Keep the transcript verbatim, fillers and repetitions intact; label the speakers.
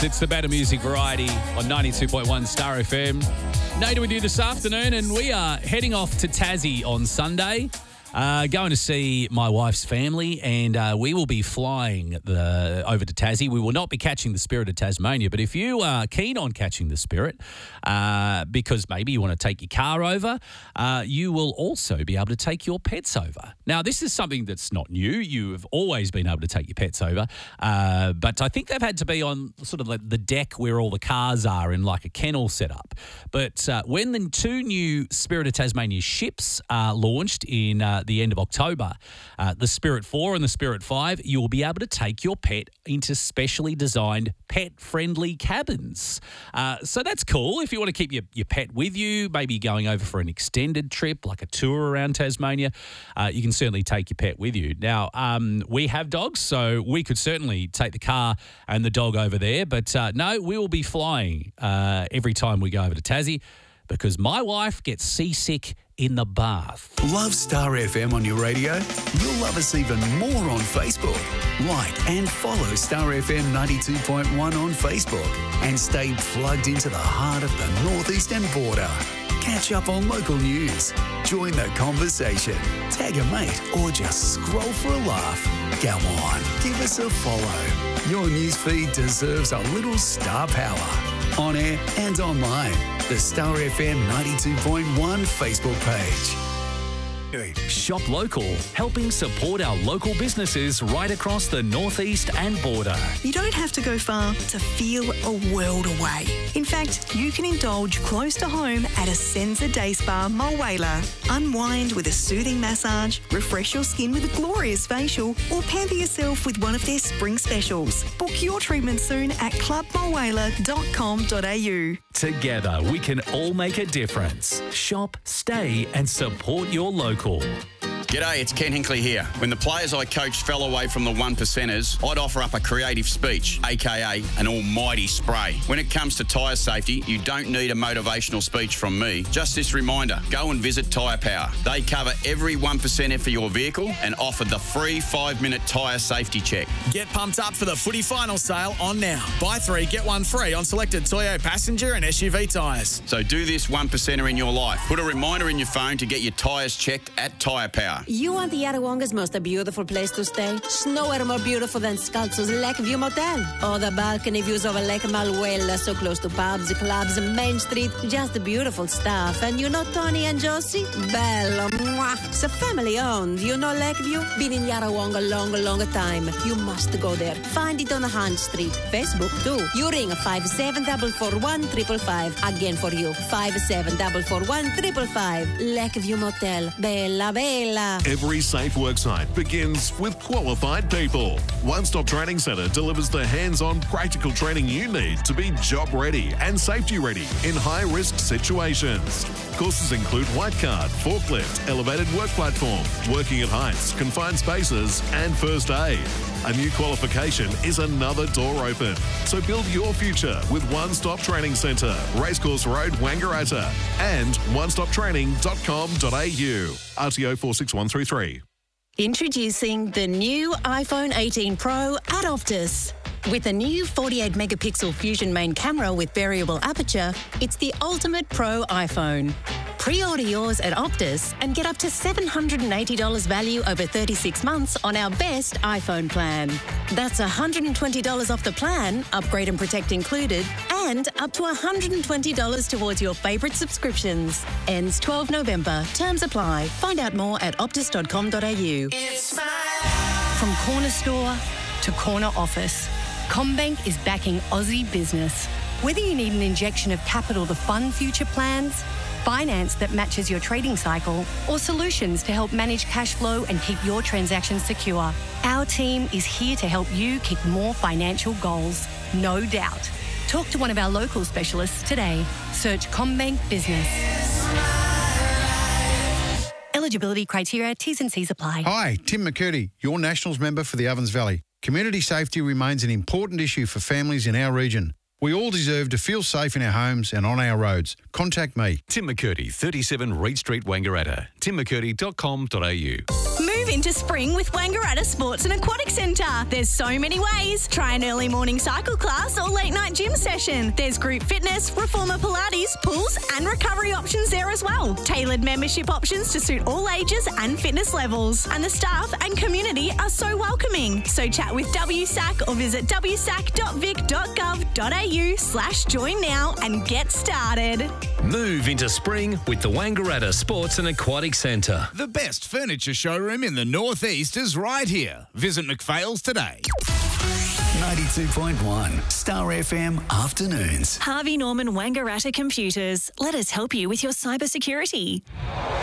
Speaker 1: It's it's the Better Music Variety on ninety-two point one Star F M. Nada with you this afternoon, and we are heading off to Tassie on Sunday. Uh, going to see my wife's family, and uh, we will be flying the over to Tassie. We will not be catching the Spirit of Tasmania, but if you are keen on catching the Spirit, uh, because maybe you want to take your car over, uh, you will also be able to take your pets over. Now, this is something that's not new. You have always been able to take your pets over, uh, but I think they've had to be on sort of like the deck where all the cars are in like a kennel setup. But uh, when the two new Spirit of Tasmania ships are launched in uh, the end of October, uh, the Spirit four and the Spirit five, you will be able to take your pet into specially designed pet-friendly cabins. Uh, so that's cool. If you want to keep your, your pet with you, maybe going over for an extended trip, like a tour around Tasmania, uh, you can certainly take your pet with you. Now, um, we have dogs, so we could certainly take the car and the dog over there. But uh, no, we will be flying uh, every time we go over to Tassie, because my wife gets seasick in the bath.
Speaker 2: Love Star F M on your radio? You'll love us even more on Facebook. Like and follow Star F M ninety-two point one on Facebook and stay plugged into the heart of the northeastern border. Catch up on local news, join the conversation, tag a mate, or just scroll for a laugh. Go on, give us a follow. Your newsfeed deserves a little star power. On air and online, the Star F M ninety-two point one Facebook page.
Speaker 3: Shop local, helping support our local businesses right across the northeast and border.
Speaker 4: You don't have to go far to feel a world away. In fact, you can indulge close to home at Ascenza Day Spa Mulwala. Unwind with a soothing massage, refresh your skin with a glorious facial, or pamper yourself with one of their spring specials. Book your treatment soon at club mulwala dot com dot a u.
Speaker 3: Together, we can all make a difference. Shop, stay, and support your local.
Speaker 5: G'day, it's Ken Hinkley here. When the players I coached fell away from the one percenters, I'd offer up a creative speech, aka an almighty spray. When it comes to tyre safety, you don't need a motivational speech from me. Just this reminder, go and visit Tyre Power. They cover every one percenter for your vehicle and offer the free five-minute tyre safety check.
Speaker 6: Get pumped up for the footy final sale on now. Buy three, get one free on selected Toyo passenger and S U V tyres.
Speaker 5: So do this one percenter in your life. Put a reminder in your phone to get your tyres checked at Tyre Power.
Speaker 7: You want the Yarrawonga's most beautiful place to stay? Nowhere more beautiful than Scalzo's Lakeview Motel. Oh, the balcony views over Lake Malwella, so close to pubs, clubs, Main Street. Just beautiful stuff. And you know Tony and Josie? Bello. Mwah. So family owned. You know Lakeview? Been in Yarrawonga a long, long time. You must go there. Find it on Hunt Street. Facebook too. You ring five seven four four one five five five. Again for you. five seven four four one five five five. Lakeview Motel. Bella, bella.
Speaker 8: Every safe worksite begins with qualified people. One Stop Training Centre delivers the hands-on practical training you need to be job ready and safety ready in high-risk situations. Courses include white card, forklift, elevated work platform, working at heights, confined spaces, and first aid. A new qualification is another door open. So build your future with One Stop Training Centre, Racecourse Road, Wangaratta, and one stop training dot com dot a u. R T O four six one three three.
Speaker 9: Introducing the new iPhone eighteen Pro at Optus. With a new forty-eight megapixel Fusion main camera with variable aperture, it's the ultimate pro iPhone. Pre-order yours at Optus and get up to seven hundred eighty dollars value over thirty-six months on our best iPhone plan. That's one hundred twenty dollars off the plan, upgrade and protect included, and up to one hundred twenty dollars towards your favourite subscriptions. Ends twelfth November. Terms apply. Find out more at optus dot com dot a u.
Speaker 10: From corner store to corner office, CommBank is backing Aussie business. Whether you need an injection of capital to fund future plans, finance that matches your trading cycle, or solutions to help manage cash flow and keep your transactions secure, our team is here to help you kick more financial goals, no doubt. Talk to one of our local specialists today. Search CommBank Business. Eligibility criteria, T's and C's apply.
Speaker 11: Hi, Tim McCurdy, your Nationals member for the Ovens Valley. Community safety remains an important issue for families in our region. We all deserve to feel safe in our homes and on our roads. Contact me.
Speaker 3: Tim McCurdy, thirty-seven Reed Street, Wangaratta. tim mccurdy dot com dot a u.
Speaker 12: Move into spring with Wangaratta Sports and Aquatic Centre. There's so many ways. Try an early morning cycle class or late night that gym session. There's group fitness, reformer Pilates, pools and recovery options there as well. Tailored membership options to suit all ages and fitness levels. And the staff and community are so welcoming. So chat with W S A C or visit w s a c dot vic dot gov dot a u slash join now and get started.
Speaker 3: Move into spring with the Wangaratta Sports and Aquatic Centre.
Speaker 13: The best furniture showroom in the Northeast is right here. Visit McPhail's today.
Speaker 2: ninety-two point one Star F M Afternoons.
Speaker 12: Harvey Norman Wangaratta Computers. Let us help you with your cybersecurity.